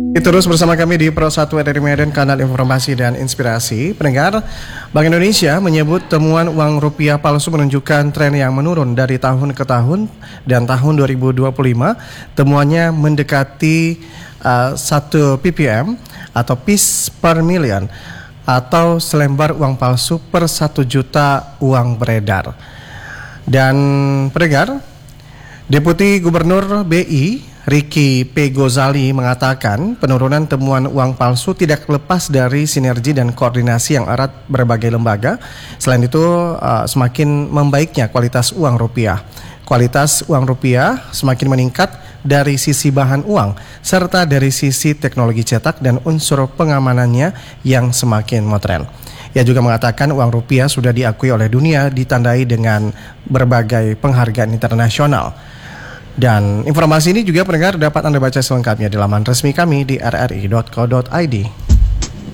Terus bersama kami di Pro 1 RRI Medan, kanal informasi dan inspirasi. Pendengar, Bank Indonesia menyebut temuan uang rupiah palsu menunjukkan tren yang menurun dari tahun ke tahun, dan tahun 2025 temuannya mendekati 1 ppm atau piece per million, atau selembar uang palsu per 1 juta uang beredar. Dan pendengar, Deputi Gubernur BI Ricky P. Gozali mengatakan penurunan temuan uang palsu tidak lepas dari sinergi dan koordinasi yang erat berbagai lembaga. Selain itu, semakin membaiknya kualitas uang rupiah. Kualitas uang rupiah semakin meningkat dari sisi bahan uang, serta dari sisi teknologi cetak dan unsur pengamanannya yang semakin modern. Ia juga mengatakan uang rupiah sudah diakui oleh dunia, ditandai dengan berbagai penghargaan internasional. Dan informasi ini juga pendengar dapat Anda baca selengkapnya di laman resmi kami di rri.co.id.